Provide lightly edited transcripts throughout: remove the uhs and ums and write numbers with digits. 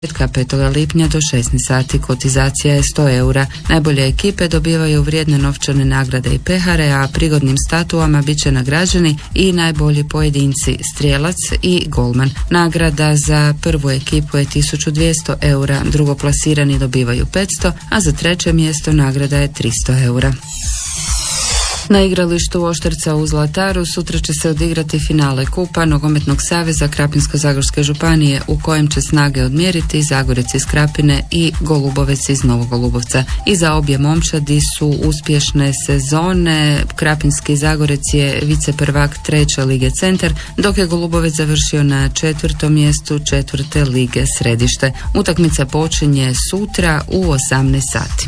5. lipnja do 16 sati. Kotizacija je 100 eura. Najbolje ekipe dobivaju vrijedne novčane nagrade i pehare, a prigodnim statuama bit će nagrađeni i najbolji pojedinci, strijelac i golman. Nagrada za prvu ekipu je 1200 eura, drugoplasirani dobivaju 500, a za treće mjesto nagrada je 300 eura. Na igralištu Oštrca u Zlataru sutra će se odigrati finale Kupa Nogometnog saveza Krapinsko-zagorske županije, u kojem će snage odmjeriti Zagorec iz Krapine i Golubovec iz Novog Golubovca. Iza obje momčadi su uspješne sezone. Krapinski Zagorec je viceprvak 3. lige Centar, dok je Golubovec završio na 4. mjestu 4. lige Središte. Utakmica počinje sutra u 18 sati.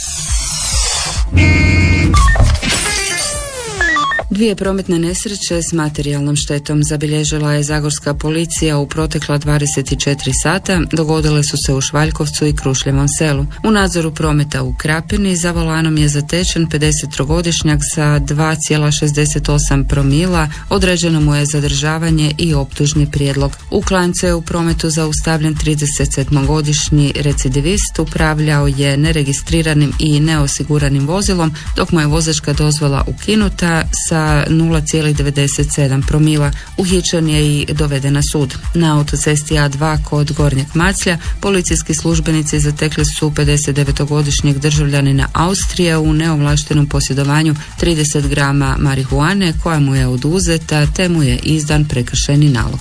Dvije prometne nesreće s materijalnom štetom zabilježila je zagorska policija u protekla 24 sata. Dogodile su se u Švaljkovcu i Krušljevom selu. U nadzoru prometa u Krapini za volanom je zatečen 53-godišnjak sa 2,68 promila. Određeno mu je zadržavanje i optužni prijedlog. U Klance je u prometu zaustavljen 37-godišnji recidivist. Upravljao je neregistriranim i neosiguranim vozilom, dok mu je vozačka dozvola ukinuta sa 0,97 promila. Uhićen je i doveden na sud. Na autocesti A2 kod Gornjeg Maclja policijski službenici zatekli su 59-godišnjeg državljanina Austrije u neovlaštenom posjedovanju 30 grama marihuane koja mu je oduzeta, te mu je izdan prekršajni nalog.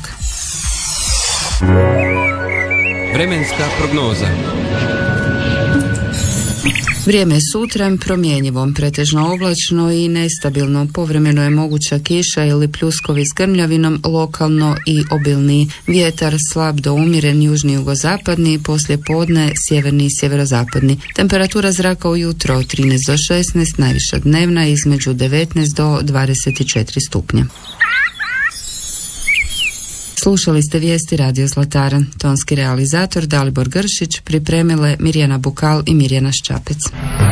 Vremenska prognoza. Vrijeme je sutra promjenjivo, pretežno oblačno i nestabilno. Povremeno je moguća kiša ili pljuskovi s grmljavinom, lokalno i obilniji. Vjetar slab do umjeren južni jugozapadni, poslije podne sjeverni i sjeverozapadni. Temperatura zraka ujutro od 13 do 16, najviša dnevna između 19 do 24 stupnja. Slušali ste vijesti Radio Zlatara. Tonski realizator Dalibor Gršić, pripremile Mirjana Bukal i Mirjana Ščapec.